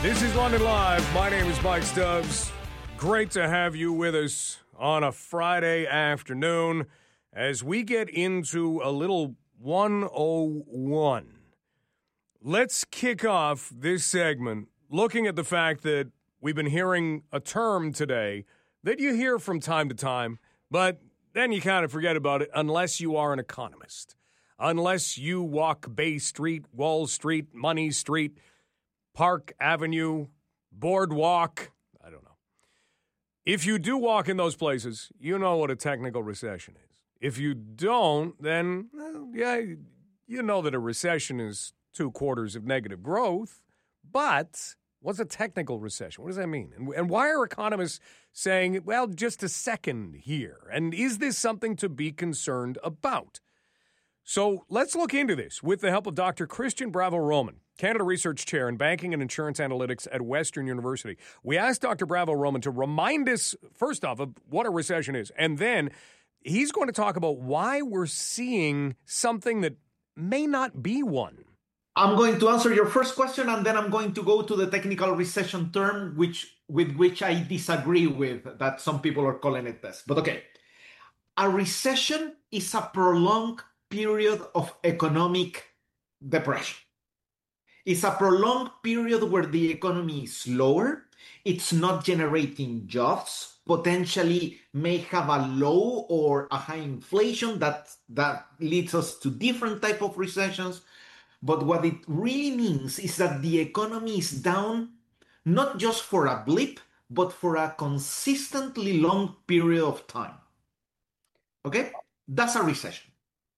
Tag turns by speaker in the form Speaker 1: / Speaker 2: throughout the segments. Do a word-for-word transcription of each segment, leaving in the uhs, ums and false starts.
Speaker 1: This is London Live. My name is Mike Stubbs. Great to have you with us on a Friday afternoon as we get into a little one oh one. Let's kick off this segment looking at the fact that we've been hearing a term today that you hear from time to time, but then you kind of forget about it unless you are an economist, unless you walk Bay Street, Wall Street, Money Street, Park Avenue, Boardwalk. I don't know. If you do walk in those places, you know what a technical recession is. If you don't, then, well, yeah, you know that a recession is two quarters of negative growth. But what's a technical recession? What does that mean? And, and why are economists saying, well, just a second here? And is this something to be concerned about? So let's look into this with the help of Doctor Christian Bravo-Roman, Canada Research Chair in Banking and Insurance Analytics at Western University. We asked Doctor Bravo-Roman to remind us, first off, of what a recession is, and then he's going to talk about why we're seeing something that may not be one.
Speaker 2: I'm going to answer your first question, and then I'm going to go to the technical recession term, which with which I disagree with, that some people are calling it this. But okay, a recession is a prolonged period of economic depression. It's a prolonged period where the economy is slower, it's not generating jobs, potentially may have a low or a high inflation that, that leads us to different type of recessions. But what it really means is that the economy is down, not just for a blip, but for a consistently long period of time. Okay? That's a recession.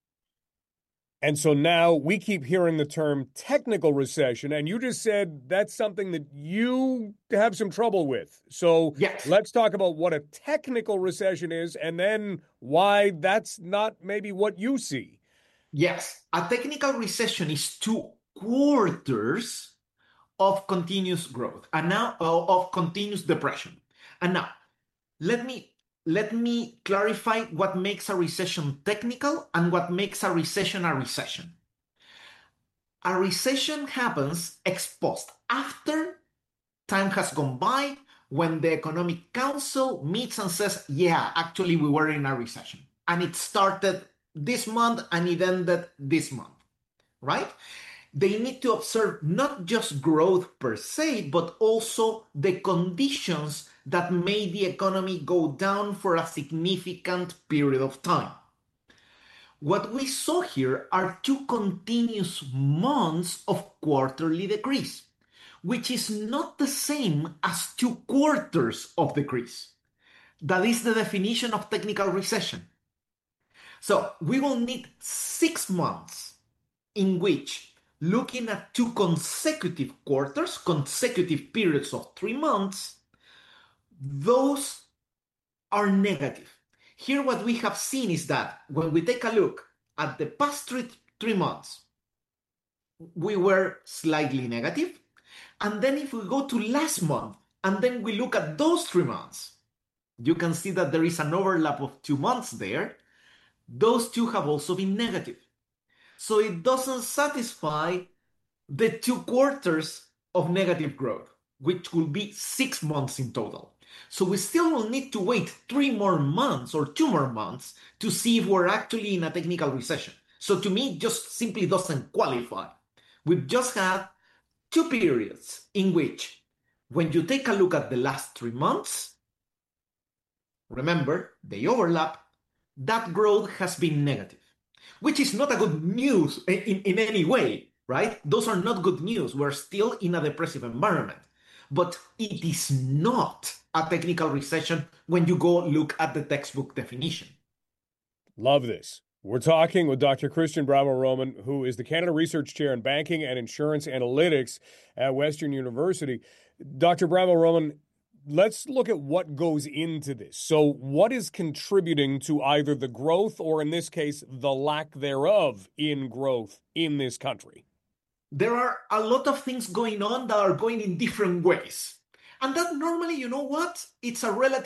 Speaker 1: And so now we keep hearing the term technical recession, and you just said that's something that you have some trouble with. So
Speaker 2: yes.
Speaker 1: Let's talk about what a technical recession is and then why that's not maybe what you see.
Speaker 2: Yes, a technical recession is two quarters of continuous growth and now uh, of continuous depression. And now, let me let me clarify what makes a recession technical and what makes a recession a recession. A recession happens ex post, after time has gone by, when the Economic Council meets and says, yeah, actually we were in a recession. And it started this month and it ended this month, right? They need to observe not just growth per se, but also the conditions that made the economy go down for a significant period of time. What we saw here are two continuous months of quarterly decrease, which is not the same as two quarters of decrease. That is the definition of technical recession. So we will need six months in which, looking at two consecutive quarters, consecutive periods of three months, those are negative. Here what we have seen is that when we take a look at the past three, three months, we were slightly negative. And then if we go to last month and then we look at those three months, you can see that there is an overlap of two months there. Those two have also been negative. So it doesn't satisfy the two quarters of negative growth, which will be six months in total. So we still will need to wait three more months or two more months to see if we're actually in a technical recession. So to me, it just simply doesn't qualify. We've just had two periods in which, when you take a look at the last three months, remember, they overlap, that growth has been negative, which is not a good news in, in any way, right? Those are not good news. We're still in a depressive environment. But it is not a technical recession when you go look at the textbook definition.
Speaker 1: Love this. We're talking with Doctor Christian Bravo-Roman, who is the Canada Research Chair in Banking and Insurance Analytics at Western University. Doctor Bravo-Roman, let's look at what goes into this. So what is contributing to either the growth or, in this case, the lack thereof in growth in this country?
Speaker 2: There are a lot of things going on that are going in different ways. And that normally, you know what? It's a relative